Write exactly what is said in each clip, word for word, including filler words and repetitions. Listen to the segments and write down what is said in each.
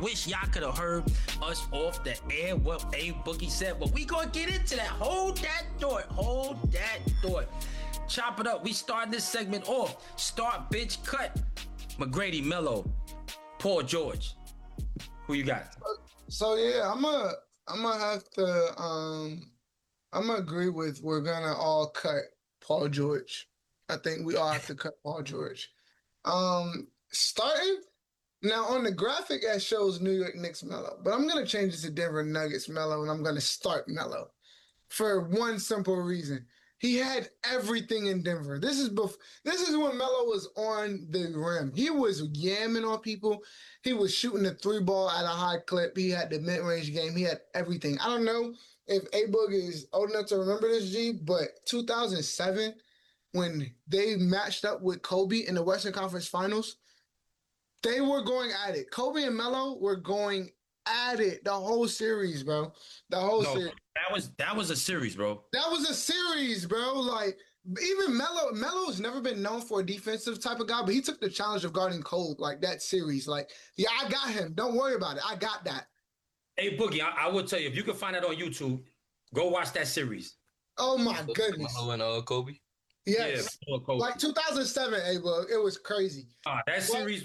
wish y'all could have heard us off the air, what A Boogie said, but we gonna get into that. Hold that thought. Hold that thought. Chop it up. We start this segment off. Start, bitch, cut. McGrady, Melo, Paul George. Who you got? So, so yeah, I'm a, I'm gonna have to, um, I'm gonna agree with we're gonna all cut Paul George. I think we all have to cut Paul George. Um, starting now on the graphic, it shows New York Knicks Melo, but I'm gonna change it to Denver Nuggets Melo, and I'm gonna start Melo for one simple reason. He had everything in Denver. This is bef- This is when Melo was on the rim. He was yamming on people. He was shooting the three ball at a high clip. He had the mid range game. He had everything. I don't know if A-Boog is old enough to remember this, G, but two thousand seven, when they matched up with Kobe in the Western Conference Finals, they were going at it. Kobe and Melo were going at it the whole series, bro. The whole No, series. that was that was a series, bro. That was a series, bro. Like, even Melo, Melo's never been known for a defensive type of guy, but he took the challenge of guarding Cole, like that series. Like, yeah, I got him. Don't worry about it. I got that. Hey, Boogie, I, I will tell you, if you can find that on YouTube, go watch that series. Oh my goodness. Melo and uh, Kobe. Yes. Yeah, Kobe. Like two thousand seven, A-Boog. It was crazy. Uh, that But series,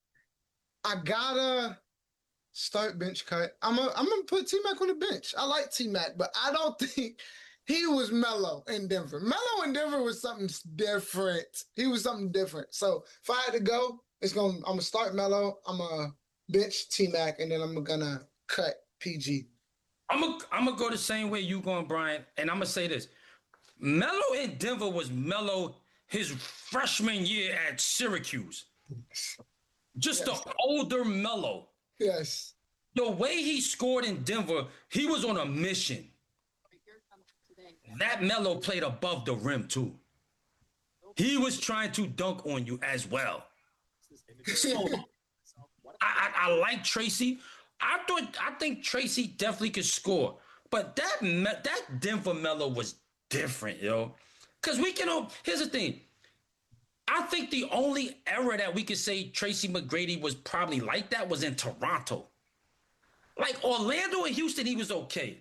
I gotta start bench cut. I'm a, I'm gonna put T-Mac on the bench. I like T-Mac, but I don't think he was Melo in Denver. Melo in Denver was something different. He was something different. So if I had to go, it's gonna I'm gonna start Melo. I'm gonna bench T-Mac, and then I'm gonna cut P G. I'm gonna I'm gonna go the same way you going, Brian, and I'm gonna say this: Melo in Denver was Melo his freshman year at Syracuse. Just Yes. the older Melo. Yes. The way he scored in Denver, he was on a mission. That Melo played above the rim too. He was trying to dunk on you as well. So I, I, I like Tracy. I thought I think Tracy definitely could score, but that Me- that Denver Melo was different, yo. Cause we can. Here's the thing. I think the only era that we could say Tracy McGrady was probably like that was in Toronto. Like Orlando and Houston, he was okay.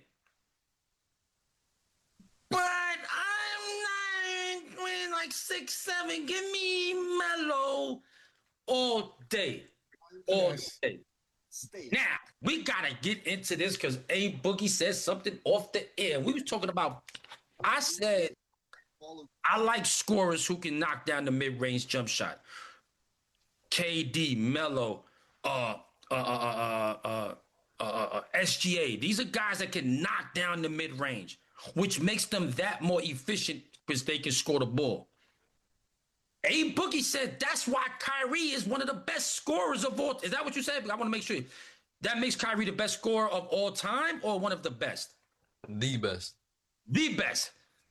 But I'm not winning like six, seven. Give me Melo all day. All Yes. day. Now, we got to get into this because A Boogie said something off the air. We was talking about, I said, I like scorers who can knock down the mid-range jump shot. K D, Melo, uh, uh, uh, uh, uh, uh, uh, S G A. These are guys that can knock down the mid-range, which makes them that more efficient because they can score the ball. A Boogie said that's why Kyrie is one of the best scorers of all. Is that what you said? I want to make sure. That makes Kyrie the best scorer of all time or one of the best? The best. The best.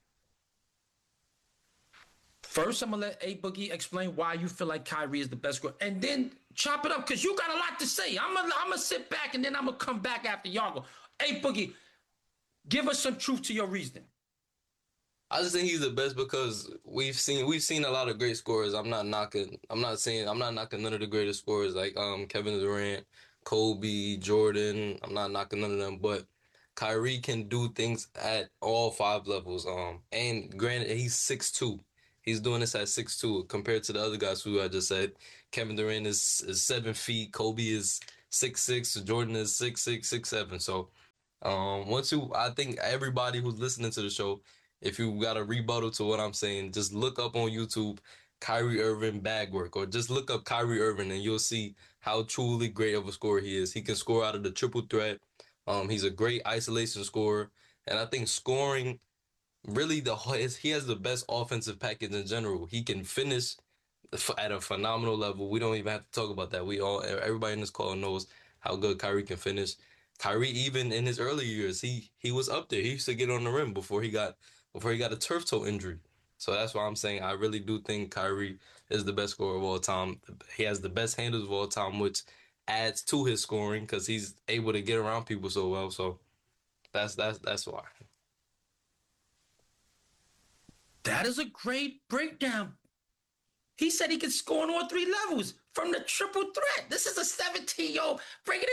First, I'm going to let A Boogie explain why you feel like Kyrie is the best scorer. And then chop it up because you got a lot to say. I'm going I'm to sit back and then I'm going to come back after y'all go. A Boogie, give us some truth to your reasoning. I just think he's the best because we've seen we've seen a lot of great scorers. I'm not knocking. I'm not saying I'm not knocking none of the greatest scorers like um Kevin Durant, Kobe, Jordan. I'm not knocking none of them, but Kyrie can do things at all five levels. Um, and granted, he's six two. He's doing this at six two compared to the other guys who I just said. Kevin Durant is, is seven feet. Kobe is six six. Jordan is six six, six seven. So, um, once you, I think everybody who's listening to the show, if you got a rebuttal to what I'm saying, just look up on YouTube Kyrie Irving bag work, or just look up Kyrie Irving and you'll see how truly great of a scorer he is. He can score out of the triple threat. Um, he's a great isolation scorer, and I think scoring. Really, the he has the best offensive package in general. He can finish at a phenomenal level. We don't even have to talk about that. We all, everybody in this call knows how good Kyrie can finish. Kyrie, even in his early years, he he was up there. He used to get on the rim before he got before he got a turf toe injury. So that's why I'm saying I really do think Kyrie is the best scorer of all time. He has the best handles of all time, which adds to his scoring because he's able to get around people so well. So that's that's that's why. That is a great breakdown. He said he could score on all three levels from the triple threat. This is a seventeen-year-old breaking it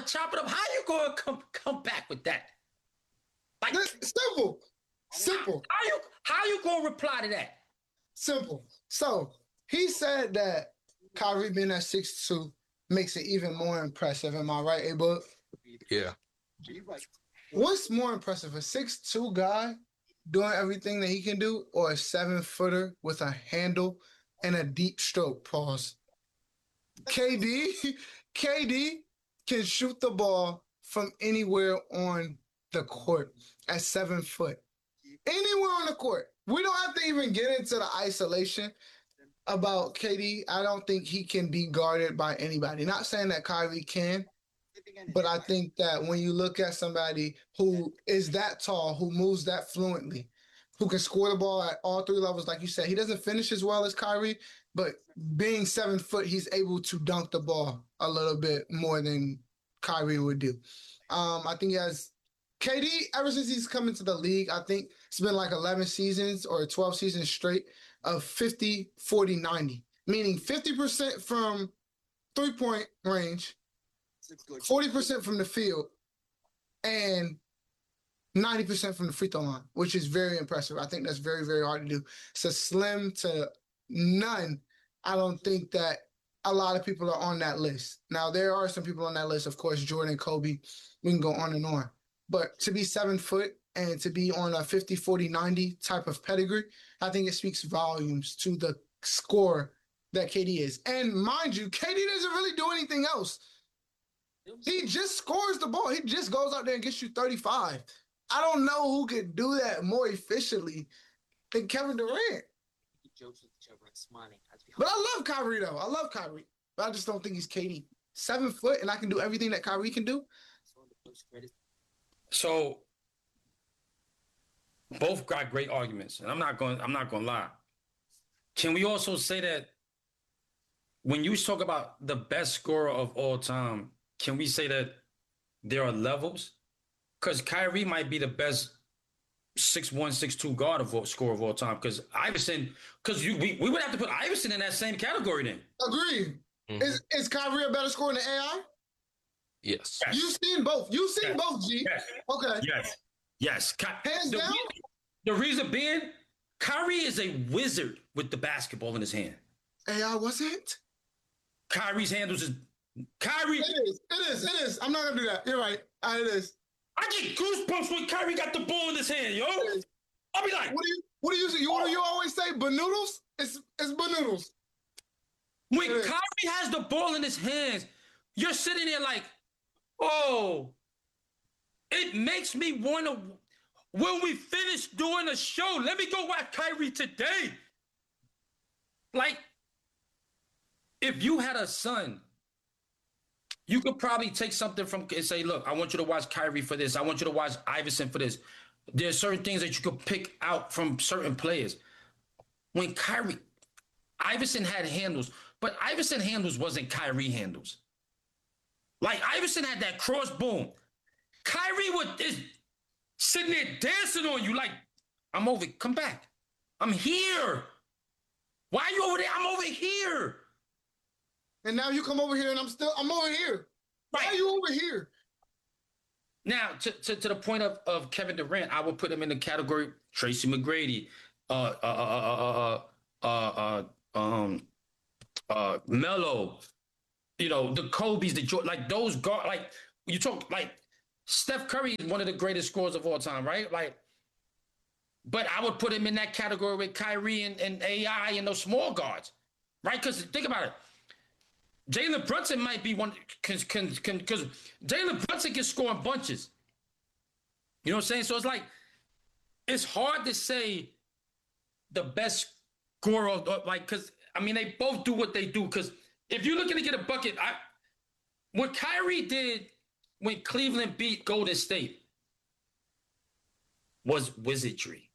chop it up. How you gonna come come back with that? Like simple, simple. How you how you gonna reply to that? Simple. So he said that Kyrie being at six two makes it even more impressive. Am I right, A-Book? Yeah. What's more impressive, a six two guy doing everything that he can do, or a seven footer with a handle and a deep stroke? Pause. K D, K D can shoot the ball from anywhere on the court at seven foot. Anywhere on the court. We don't have to even get into the isolation about K D. I don't think he can be guarded by anybody. Not saying that Kyrie can, but I think that when you look at somebody who is that tall, who moves that fluently, who can score the ball at all three levels, like you said, he doesn't finish as well as Kyrie, but being seven foot, he's able to dunk the ball a little bit more than Kyrie would do. Um, I think he has K D, ever since he's come into the league, I think it's been like eleven seasons or twelve seasons straight of fifty, forty, ninety, meaning fifty percent from three-point range, forty percent from the field, and ninety percent from the free throw line, which is very impressive. I think that's very, very hard to do. So slim to none. I don't think that a lot of people are on that list. Now, there are some people on that list, of course, Jordan, Kobe, we can go on and on. But to be seven foot and to be on a fifty, forty, ninety type of pedigree, I think it speaks volumes to the score that K D is. And mind you, K D doesn't really do anything else. He just scores the ball. He just goes out there and gets you thirty-five. I don't know who could do that more efficiently than Kevin Durant. But I love Kyrie, though. I love Kyrie. But I just don't think he's K D. Seven foot, and I can do everything that Kyrie can do. So both got great arguments, and I'm not going. I'm not going to lie. Can we also say that when you talk about the best scorer of all time, can we say that there are levels? Because Kyrie might be the best six one, six two guard of all, scorer of all time. Because Iverson, because we we would have to put Iverson in that same category then. Agreed. Mm-hmm. Is is Kyrie a better scorer than A I? Yes. yes. You've seen both. You've seen yes. both, G. Yes. Okay. Yes. Yes. Ky- Hands the down. Reason, the reason being, Kyrie is a wizard with the basketball in his hand. A I wasn't. Kyrie's handles is Kyrie. It is. It is. It is. I'm not gonna do that. You're right. Uh, it is. I get goosebumps when Kyrie got the ball in his hand, yo. I'll be like, what do you? What do you? You what do you always say? Banoodles? It's it's banoodles. When Kyrie has the ball in his hands, you're sitting there like, oh, it makes me want to, when we finish doing the show, let me go watch Kyrie today. Like, if you had a son, you could probably take something from and say, look, I want you to watch Kyrie for this. I want you to watch Iverson for this. There's certain things that you could pick out from certain players. When Kyrie, Iverson had handles, but Iverson handles wasn't Kyrie handles. Like, Iverson had that cross boom. Kyrie was is sitting there dancing on you like, I'm over, come back. I'm here. Why are you over there? I'm over here. And now you come over here and I'm still, I'm over here. Why Right. are you over here? Now, to, to, to the point of, of Kevin Durant, I would put him in the category Tracy McGrady, uh, uh, uh, uh, uh, uh, uh, um, uh, Melo, you know, the Kobe's, the Jordan, like those guard, like you talk, like Steph Curry is one of the greatest scorers of all time, right? Like, but I would put him in that category with Kyrie and, and A I and those small guards, right? Because think about it. Jalen Brunson might be one, because Jalen Brunson can score in bunches. You know what I'm saying? So it's like, it's hard to say the best scorer, like, because, I mean, they both do what they do. Because if you're looking to get a bucket, I, what Kyrie did when Cleveland beat Golden State was wizardry.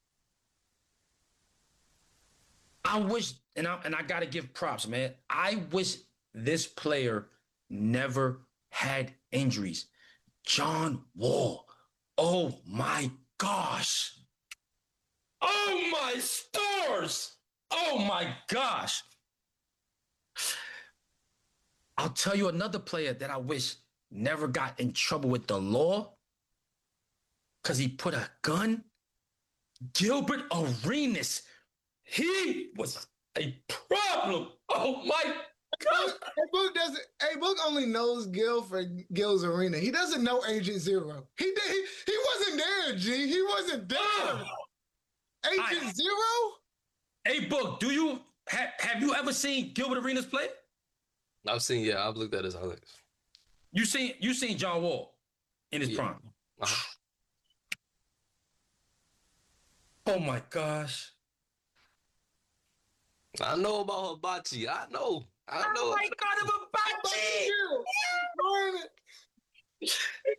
I wish, and I, and I got to give props, man. I wish this player never had injuries. John Wall. Oh, my gosh. Oh, my stars. Oh, my gosh. I'll tell you another player that I wish never got in trouble with the law because he put a gun? Gilbert Arenas. He was a problem. Oh my God. Hey, Book doesn't. Hey, Book only knows Gil for Gil's Arena. He doesn't know Agent Zero. He did. He, he wasn't there, G. He wasn't there. Oh, Agent I- Zero. hey, Book, do you have have you ever seen Gilbert Arenas play? I've seen, yeah, I've looked at his highlights. You seen you seen John Wall in his Yeah. prime? Uh-huh. Uh-huh. Oh my gosh. I know about Hibachi. I know. I know. Oh my God, of Hibachi! Gil. Burn it.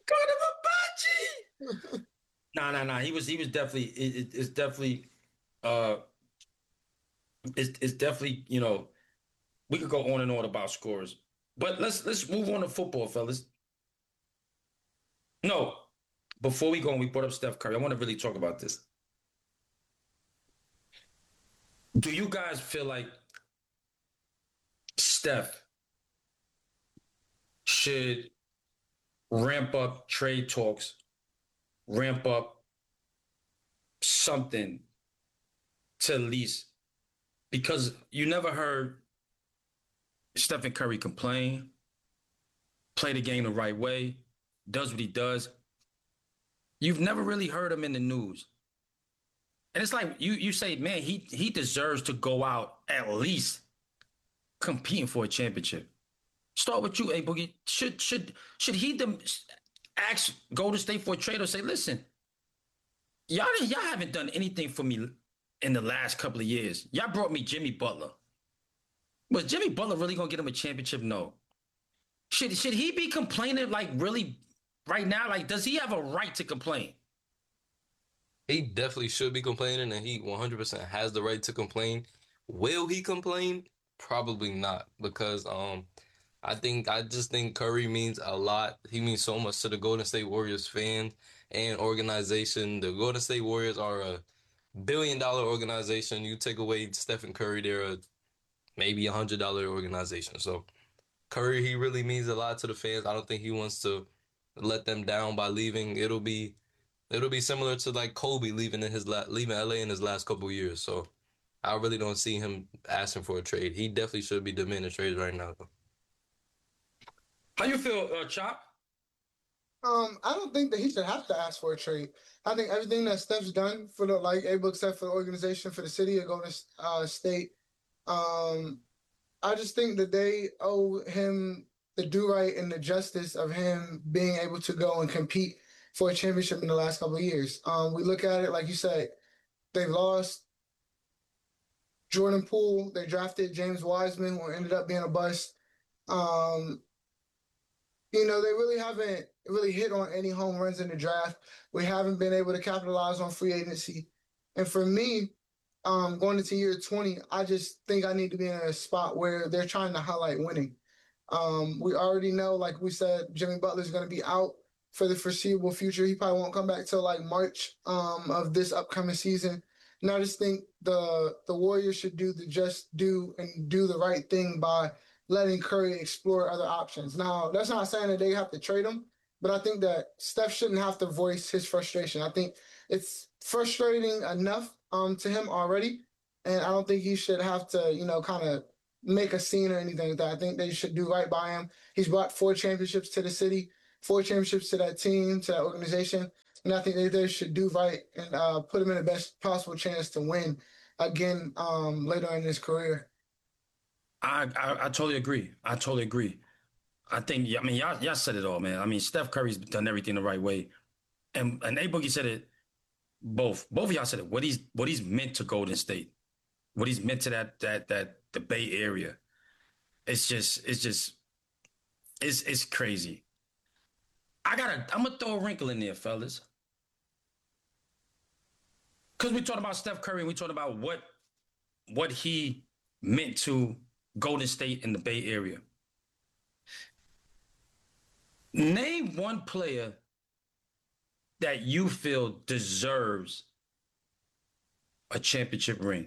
God of Hibachi! Nah, nah, nah. He was he was definitely it, it, it's definitely uh it's it's definitely, you know, we could go on and on about scores. But let's let's move on to football, fellas. No, before we go and we brought up Steph Curry, I want to really talk about this. Do you guys feel like Steph should ramp up trade talks, ramp up something to at least, because you never heard Stephen Curry complain, play the game the right way, does what he does. You've never really heard him in the news. And it's like you you say, man, he he deserves to go out at least competing for a championship. Start with you, A Boogie. Should should should he dem- ask Golden State for a trade or say, listen, y'all y'all haven't done anything for me in the last couple of years. Y'all brought me Jimmy Butler. Was Jimmy Butler really gonna get him a championship? No. Should should he be complaining like really right now? Like, does he have a right to complain? He definitely should be complaining, and he one hundred percent has the right to complain. Will he complain? Probably not, because um, I think I just think Curry means a lot. He means so much to the Golden State Warriors fan and organization. The Golden State Warriors are a billion dollar organization. You take away Stephen Curry, they're a maybe a hundred dollar organization. So Curry, he really means a lot to the fans. I don't think he wants to let them down by leaving. It'll be It'll be similar to like Kobe leaving in his la- leaving L A in his last couple of years. So I really don't see him asking for a trade. He definitely should be demanding trades right now, though. How you feel, uh, Chop? Um, I don't think that he should have to ask for a trade. I think everything that Steph's done for the like A Book said for the organization, for the city of Golden uh, State, um, I just think that they owe him the do right and the justice of him being able to go and compete for a championship in the last couple of years. Um, we look at it, like you said, they lost Jordan Poole. They drafted James Wiseman, who ended up being a bust. Um, you know, they really haven't really hit on any home runs in the draft. We haven't been able to capitalize on free agency. And for me, um, going into year twenty, I just think I need to be in a spot where they're trying to highlight winning. Um, we already know, like we said, Jimmy Butler's going to be out for the foreseeable future. He probably won't come back till like March um, of this upcoming season. And I just think the the Warriors should do the just do and do the right thing by letting Curry explore other options. Now, that's not saying that they have to trade him, but I think that Steph shouldn't have to voice his frustration. I think it's frustrating enough um, to him already, and I don't think he should have to, you know, kind of make a scene or anything like that. I think they should do right by him. He's brought four championships to the city, four championships to that team, to that organization. And I think they, they should do right and uh, put him in the best possible chance to win again um, later in his career. I, I I totally agree. I totally agree. I think, I mean, y'all, y'all said it all, man. I mean, Steph Curry's done everything the right way. And and A Boogie said it, both. Both of y'all said it. What he's what he's meant to Golden State. What he's meant to that that that the Bay Area. It's just, it's just, it's it's crazy. I gotta, I'm gonna throw a wrinkle in there, fellas. Because we talked about Steph Curry and we talked about what what he meant to Golden State in the Bay Area. Name one player that you feel deserves a championship ring.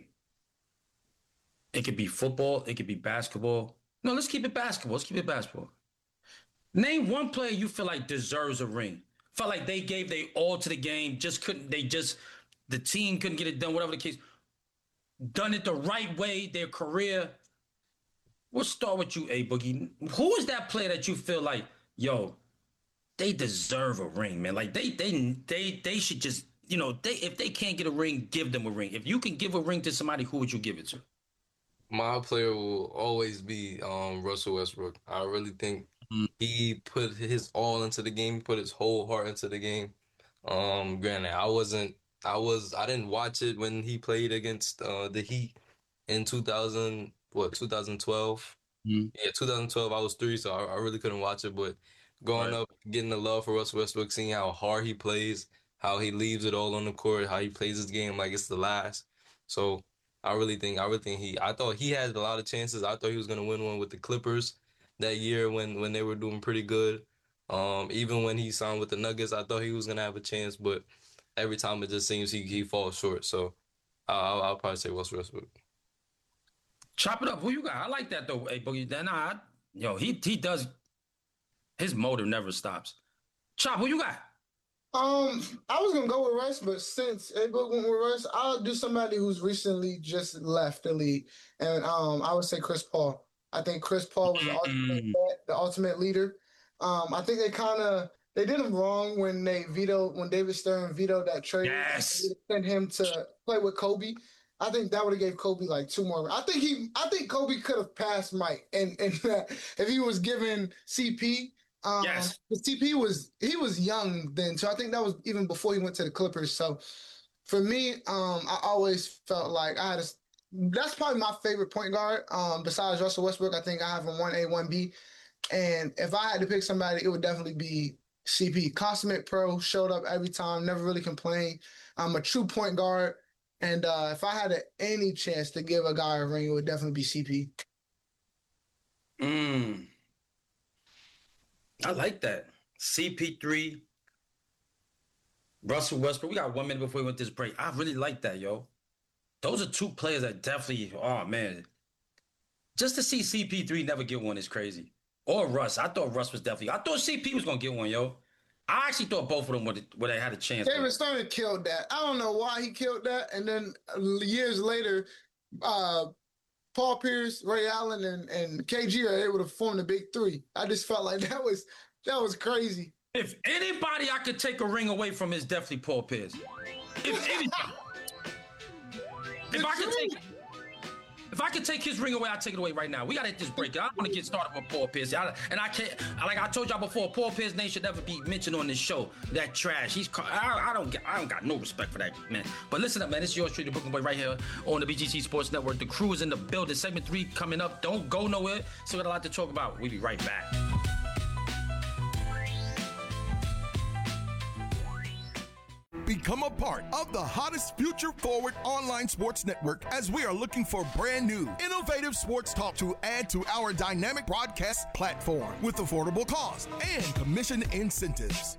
It could be football, it could be basketball. No, let's keep it basketball. Let's keep it basketball. Name one player you feel like deserves a ring. Felt like they gave they all to the game, just couldn't, they just, the team couldn't get it done, whatever the case. Done it the right way, their career. We'll start with you, A Boogie. Who is that player that you feel like, yo, they deserve a ring, man? Like they they they they should just, you know, they if they can't get a ring, give them a ring. If you can give a ring to somebody, who would you give it to? My player will always be um, Russell Westbrook. I really think mm. he put his all into the game, put his whole heart into the game. Um, granted, I wasn't, I was, I didn't watch it when he played against uh, the Heat in two thousand, what, two thousand twelve? Mm. Yeah, two thousand twelve, I was three, so I, I really couldn't watch it. But growing right. up, getting the love for Russell Westbrook, seeing how hard he plays, how he leaves it all on the court, how he plays his game like it's the last. So I really think, I really think he, I thought he had a lot of chances. I thought he was going to win one with the Clippers that year when, when they were doing pretty good. Um, even when he signed with the Nuggets, I thought he was going to have a chance, but every time it just seems he, he falls short. So I'll, I'll probably say Russell Westbrook. Chop it up. Who you got? I like that though. Hey, Boogie. Nah, I, yo, he he does. His motive never stops. Chop. Who you got? Um, I was gonna go with Russ, but since A Book went with Russ, I'll do somebody who's recently just left the league, and um, I would say Chris Paul. I think Chris Paul was the ultimate, the ultimate leader. Um, I think they kind of they did him wrong when they vetoed when David Stern vetoed that trade. Yes. Sent him to play with Kobe. I think that would have gave Kobe like two more. I think he, I think Kobe could have passed Mike, and and uh, if he was given C P. Um, yes. C P was he was young then, so I think that was even before he went to the Clippers. So for me, um, I always felt like I had a. That's probably my favorite point guard. Um, besides Russell Westbrook, I think I have a one A, one B, and if I had to pick somebody, it would definitely be C P. Consummate pro, showed up every time, never really complained. I'm a true point guard. And uh, if I had a, any chance to give a guy a ring, it would definitely be C P. Mm. I like that. C P three, Russell Westbrook. We got one minute before we went this break. I really like that, yo. Those are two players that definitely, oh, man. Just to see C P three never get one is crazy. Or Russ. I thought Russ was definitely, I thought C P was going to get one, yo. I actually thought both of them would would have had a chance. David Stern killed that. I don't know why he killed that. And then years later, uh, Paul Pierce, Ray Allen, and, and K G are able to form the big three. I just felt like that was that was crazy. If anybody I could take a ring away from is definitely Paul Pierce. If anybody. if I could take If I could take his ring away, I'd take it away right now. We gotta hit this break. I don't want to get started with Paul Pierce. I, and I can't, like I told y'all before, Paul Pierce's name should never be mentioned on this show. That trash. He's, I, I don't get, I don't got no respect for that man. But listen up, man. This is yours truly, the Brooklyn Boy, right here on the B G C Sports Network. The crew is in the building. Segment three coming up. Don't go nowhere. So we got a lot to talk about. We'll be right back. Become a part of the hottest future-forward online sports network as we are looking for brand new, innovative sports talk to add to our dynamic broadcast platform with affordable cost and commission incentives.